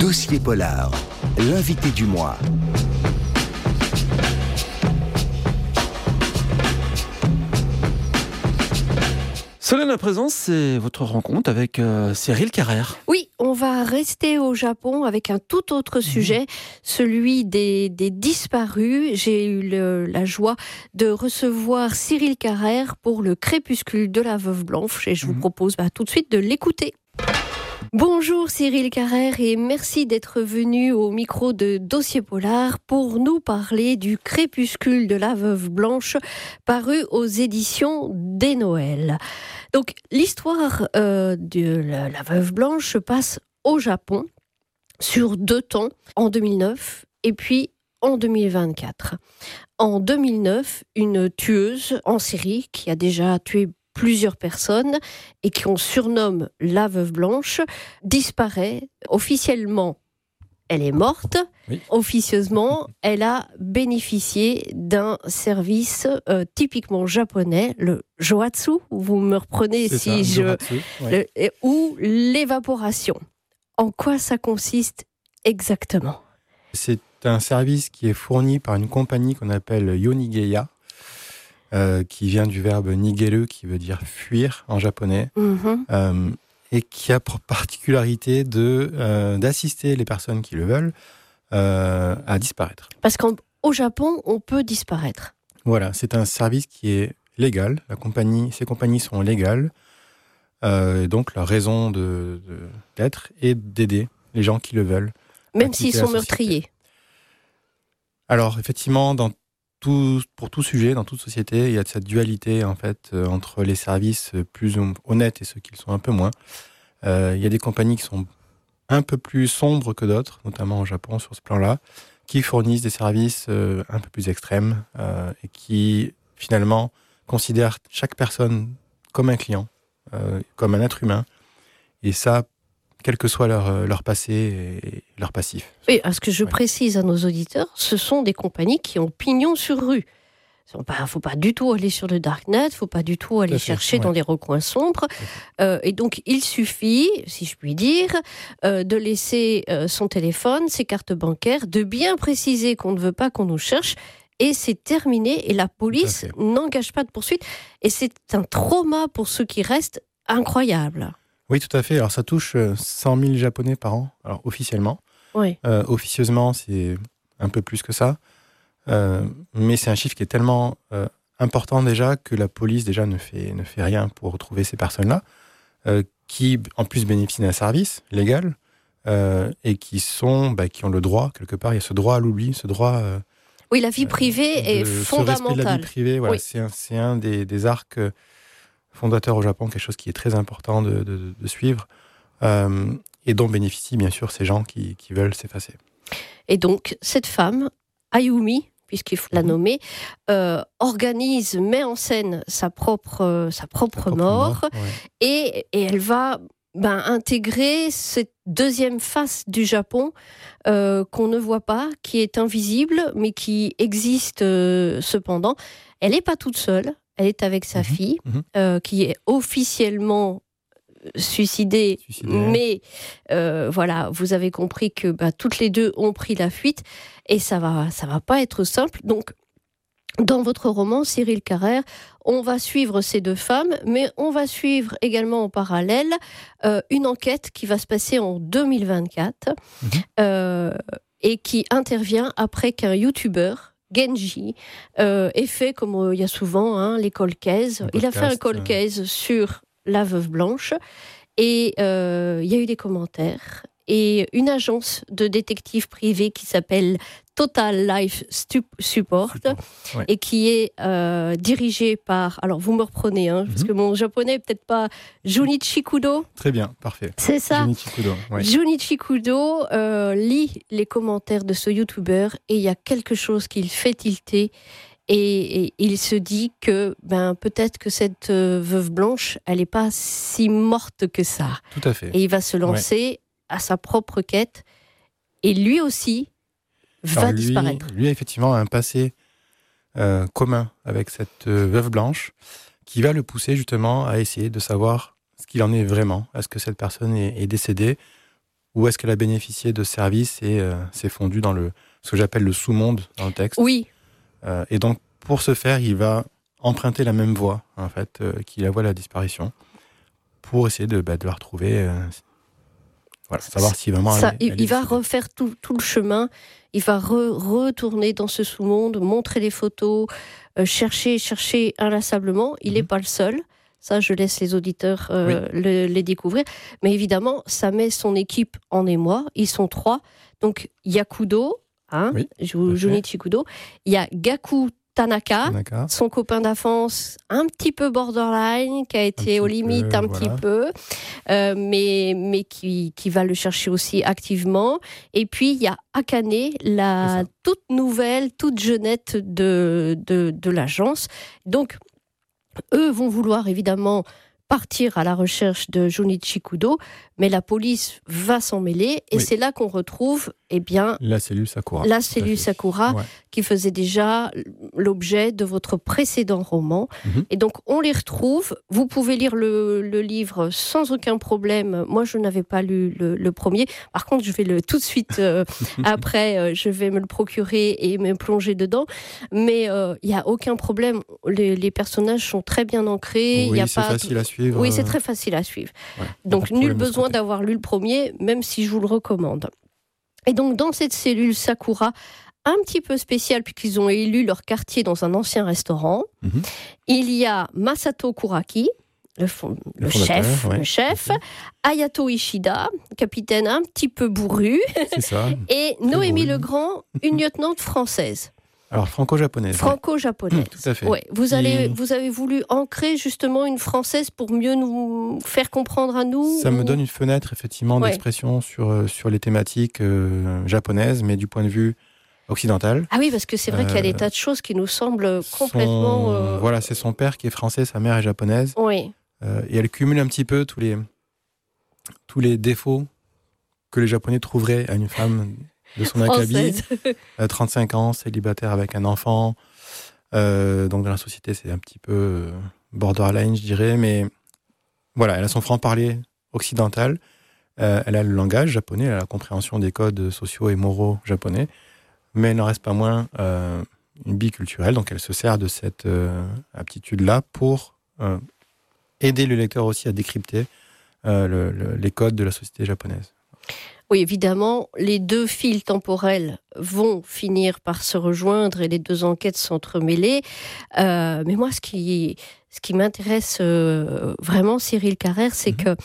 Dossier polar, l'invité du mois. Solène, à présent, c'est votre rencontre avec Cyril Carrère. Oui, on va rester au Japon avec un tout autre sujet, celui des disparus. J'ai eu la joie de recevoir Cyril Carrère pour le crépuscule de la Veuve Blanche et je vous propose tout de suite de l'écouter. Bonjour Cyril Carrère et merci d'être venu au micro de Dossier Polar pour nous parler du crépuscule de la Veuve Blanche paru aux éditions des Noëls. Donc l'histoire de la Veuve Blanche se passe au Japon sur 2 temps, en 2009 et puis en 2024. En 2009, une tueuse en série qui a déjà tué plusieurs personnes et qu'on surnomme la Veuve Blanche disparaît. Officiellement, elle est morte. Oui. Officieusement, elle a bénéficié d'un service typiquement japonais, le joatsu. Vous me reprenez ou l'évaporation. En quoi ça consiste exactement ? C'est un service qui est fourni par une compagnie qu'on appelle Yonigeya. Qui vient du verbe nigeru, qui veut dire fuir en japonais, et qui a pour particularité d'assister les personnes qui le veulent à disparaître. Parce qu'au Japon, on peut disparaître. Voilà, c'est un service qui est légal. Ces compagnies sont légales, et donc leur raison d'être est d'aider les gens qui le veulent. Même s'ils sont meurtriers. Alors, effectivement, pour tout sujet, dans toute société, il y a cette dualité en fait entre les services plus honnêtes et ceux qui le sont un peu moins. Il y a des compagnies qui sont un peu plus sombres que d'autres, notamment au Japon sur ce plan-là, qui fournissent des services un peu plus extrêmes et qui finalement considèrent chaque personne comme un client, comme un être humain. Et ça, quel que soit leur passé et leur passif. Oui, à ce que je précise à nos auditeurs, ce sont des compagnies qui ont pignon sur rue. Il ne faut pas du tout aller sur le darknet, il ne faut pas du tout aller chercher dans les recoins sombres. Et donc, il suffit, si je puis dire, de laisser son téléphone, ses cartes bancaires, de bien préciser qu'on ne veut pas qu'on nous cherche, et c'est terminé. Et la police n'engage pas de poursuite. Et c'est un trauma pour ceux qui restent incroyable. Oui, tout à fait. Alors, ça touche 100 000 Japonais par an, alors officiellement. Oui. Officieusement, c'est un peu plus que ça. Mais c'est un chiffre qui est tellement important déjà que la police déjà ne fait rien pour retrouver ces personnes-là, qui en plus bénéficient d'un service légal et qui ont le droit, quelque part, il y a ce droit à l'oubli, ce droit... oui, la vie privée est fondamentale. Ce respect de la vie privée, voilà, c'est un des arcs... fondateur au Japon, quelque chose qui est très important de suivre et dont bénéficient bien sûr ces gens qui veulent s'effacer. Et donc cette femme, Ayumi, puisqu'il faut la nommer, met en scène sa propre mort et elle va intégrer cette deuxième face du Japon qu'on ne voit pas, qui est invisible mais qui existe cependant. Elle n'est pas toute seule. Elle est avec sa fille, qui est officiellement suicidée. Mais voilà, vous avez compris que toutes les deux ont pris la fuite et ça va pas être simple. Donc, dans votre roman, Cyril Carrère, on va suivre ces deux femmes, mais on va suivre également en parallèle une enquête qui va se passer en 2024 et qui intervient après qu'un youtubeur, Genji, est fait comme il y a souvent les cold cases. Il a fait un cold case sur la Veuve Blanche et il y a eu des commentaires et une agence de détectives privés qui s'appelle Total Life Support et qui est dirigée par, alors vous me reprenez parce que mon japonais est peut-être pas, Junichi Kudo. Très bien, parfait. C'est ça. Junichi Kudo. Ouais. Junichi Kudo lit les commentaires de ce youtubeur et il y a quelque chose qui le fait tilter et il se dit que peut-être que cette Veuve Blanche, elle n'est pas si morte que ça. Tout à fait. Et il va se lancer à sa propre quête et lui aussi va disparaître. Lui a effectivement un passé commun avec cette Veuve Blanche qui va le pousser justement à essayer de savoir ce qu'il en est vraiment. Est-ce que cette personne est décédée où est-ce qu'elle a bénéficié de services et s'est fondu dans ce que j'appelle le sous-monde dans le texte. Oui. Et donc, pour ce faire, il va emprunter la même voie, en fait, qui la voie de la disparition, pour essayer de la retrouver, savoir si vraiment il va refaire tout le chemin, il va retourner dans ce sous-monde, montrer les photos, chercher inlassablement. Il n'est pas le seul. Ça, je laisse les auditeurs les découvrir. Mais évidemment, ça met son équipe en émoi. Ils sont 3. Donc, il y a Kudo, Junichi Kudo. Il y a Gaku Tanaka, son copain d'enfance, un petit peu borderline, qui a été aux limites un petit peu, mais qui va le chercher aussi activement. Et puis, il y a Akane, la toute nouvelle, toute jeunette de l'agence. Donc, eux vont vouloir évidemment partir à la recherche de Junichi Kudo, mais la police va s'en mêler, et c'est là qu'on retrouve la cellule Sakura. La cellule Sakura, qui faisait déjà l'objet de votre précédent roman. Et donc, on les retrouve. Vous pouvez lire le livre sans aucun problème. Moi, je n'avais pas lu le premier. Par contre, je vais tout de suite après, je vais me le procurer et me plonger dedans. Mais il n'y a aucun problème. Les personnages sont très bien ancrés. Oui, c'est facile à suivre. Oui, c'est très facile à suivre. Donc, nul besoin d'avoir lu le premier, même si je vous le recommande. Et donc, dans cette cellule Sakura, un petit peu spéciale, puisqu'ils ont élu leur quartier dans un ancien restaurant, il y a Masato Kuraki, le chef, Ayato Ishida, capitaine un petit peu bourru, c'est ça, et Noémie Legrand, une lieutenante française. Alors, franco-japonaise. Franco-japonaise. Tout à fait. Ouais. Vous avez voulu ancrer justement une française pour mieux nous faire comprendre à nous. Ça me donne une fenêtre, effectivement, d'expression sur les thématiques japonaises, mais du point de vue occidental. Ah oui, parce que c'est vrai qu'il y a des tas de choses qui nous semblent complètement... Voilà, c'est son père qui est français, sa mère est japonaise. Oui. Et elle cumule un petit peu tous les défauts que les Japonais trouveraient à une femme de son acabit, 35 ans, célibataire avec un enfant. Donc dans la société, c'est un petit peu borderline, je dirais. Mais voilà, elle a son franc-parler occidental. Elle a le langage japonais, elle a la compréhension des codes sociaux et moraux japonais. Mais elle n'en reste pas moins une biculturelle. Donc elle se sert de cette aptitude-là pour aider le lecteur aussi à décrypter les codes de la société japonaise. Oui, évidemment, les deux fils temporels vont finir par se rejoindre et les deux enquêtes s'entremêler. Mais moi, ce qui m'intéresse vraiment, Cyril Carrère, c'est que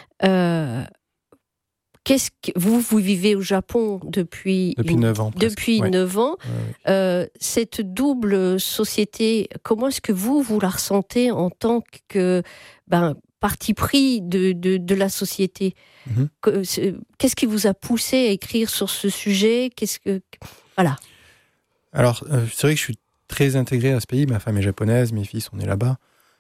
vous vivez au Japon depuis 9 ans. Depuis 9 ans. Cette double société, comment est-ce que vous la ressentez en tant que parti pris de la société? Qu'est-ce qui vous a poussé à écrire sur ce sujet? Voilà. Alors, c'est vrai que je suis très intégré à ce pays. Ma femme est japonaise, mes filles sont nés là-bas.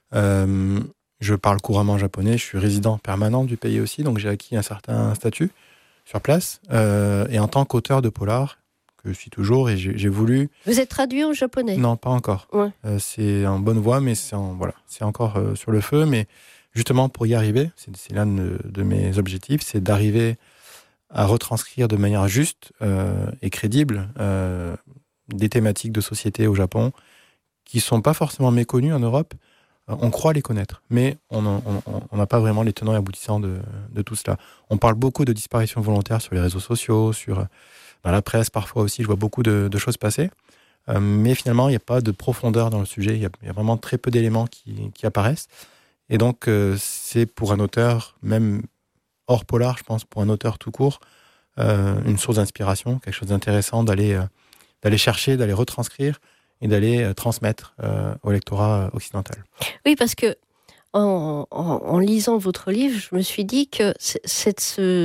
Je parle couramment japonais. Je suis résident permanent du pays aussi, donc j'ai acquis un certain statut sur place. Et en tant qu'auteur de polar, que je suis toujours, et j'ai voulu... Vous êtes traduit en japonais? Non, pas encore. Ouais. C'est en bonne voie, mais c'est encore sur le feu. Mais justement, pour y arriver, c'est l'un de mes objectifs, c'est d'arriver à retranscrire de manière juste et crédible des thématiques de société au Japon qui ne sont pas forcément méconnues en Europe. On croit les connaître, mais on n'a pas vraiment les tenants et aboutissants de tout cela. On parle beaucoup de disparitions volontaires sur les réseaux sociaux, dans la presse parfois aussi, je vois beaucoup de choses passer. Mais finalement, il n'y a pas de profondeur dans le sujet, il y a vraiment très peu d'éléments qui apparaissent. Et donc, c'est pour un auteur, même hors polar, je pense, pour un auteur tout court, une source d'inspiration, quelque chose d'intéressant d'aller chercher, d'aller retranscrire et d'aller transmettre au lectorat occidental. Oui, parce que en lisant votre livre, je me suis dit que cette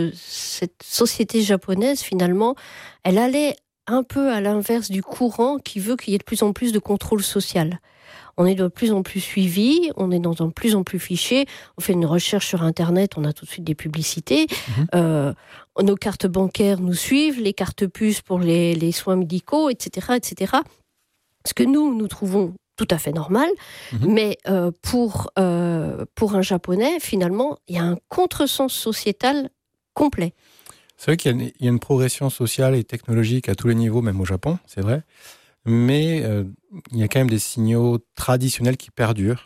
société japonaise, finalement, elle allait un peu à l'inverse du courant qui veut qu'il y ait de plus en plus de contrôle social. On est de plus en plus suivi, on est dans de plus en plus fiché, on fait une recherche sur Internet, on a tout de suite des publicités, nos cartes bancaires nous suivent, les cartes puces pour les soins médicaux, etc., etc. Ce que nous trouvons tout à fait normal, mais pour un Japonais, finalement, il y a un contresens sociétal complet. C'est vrai qu'il y a une progression sociale et technologique à tous les niveaux, même au Japon, c'est vrai. Mais il y a quand même des signaux traditionnels qui perdurent,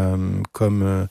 comme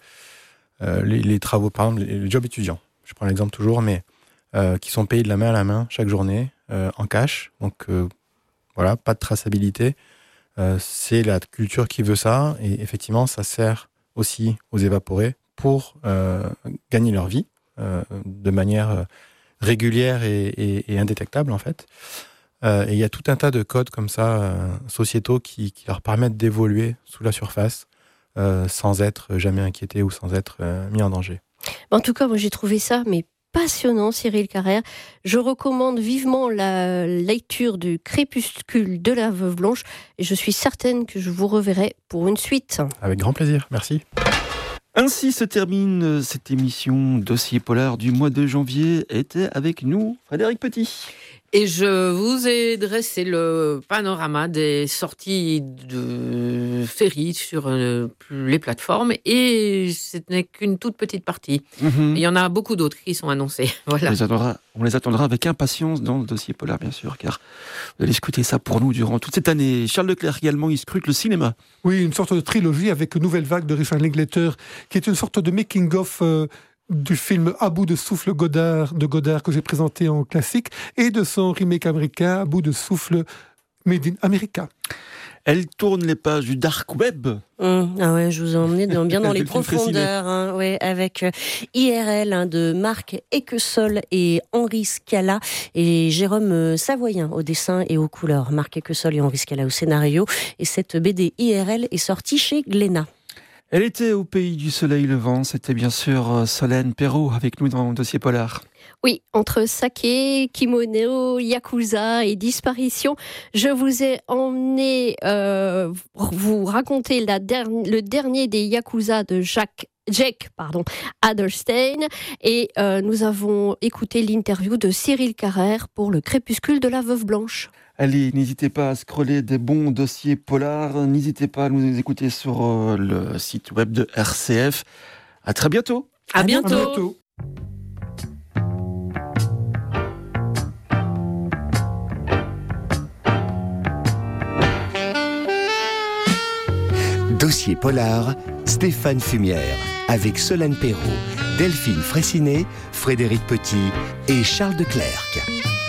les travaux, par exemple, les jobs étudiants. Je prends l'exemple toujours, mais qui sont payés de la main à la main chaque journée, en cash. Donc voilà, pas de traçabilité. C'est la culture qui veut ça. Et effectivement, ça sert aussi aux évaporés pour gagner leur vie de manière régulière et indétectable, en fait. Et il y a tout un tas de codes comme ça, sociétaux, qui leur permettent d'évoluer sous la surface sans être jamais inquiétés ou sans être mis en danger. En tout cas, moi j'ai trouvé ça passionnant, Cyril Carrère. Je recommande vivement la lecture du Crépuscule de la Veuve Blanche et je suis certaine que je vous reverrai pour une suite. Avec grand plaisir, merci. Ainsi se termine cette émission Dossier Polar du mois de janvier. Était avec nous Frédéric Petit. Et je vous ai dressé le panorama des sorties de ferry sur les plateformes et ce n'est qu'une toute petite partie. Il y en a beaucoup d'autres qui sont annoncées. Voilà. On les attendra avec impatience dans le Dossier Polar, bien sûr, car vous allez scruter ça pour nous durant toute cette année. Charles Leclerc également, il scrute le cinéma. Oui, une sorte de trilogie avec Nouvelle Vague de Richard Linklater, qui est une sorte de making-of du film À bout de souffle de Godard que j'ai présenté en classique et de son remake américain À bout de souffle Made in America. Elle tourne les pages du dark web. Ah ouais, je vous ai emmené bien dans les profondeurs, avec IRL de Marc Équessol et Henri Scala et Jérôme Savoyen au dessin et aux couleurs. Marc Équessol et Henri Scala au scénario. Et cette BD IRL est sortie chez Glénat. Elle était au pays du soleil levant, c'était bien sûr Solène Perrault avec nous dans le Dossier Polar. Oui, entre saké, kimono, yakuza et disparition, je vous ai emmené vous raconter le dernier des yakuza de Jake Adelstein et nous avons écouté l'interview de Cyril Carrère pour le Crépuscule de la Veuve Blanche. Allez, n'hésitez pas à scroller des bons dossiers polars, n'hésitez pas à nous écouter sur le site web de RCF. À très bientôt. À bientôt. Dossier Polar, Stéphane Fumière, avec Solène Perrault, Delphine Fraissinet, Frédéric Petit et Charles Leclerc.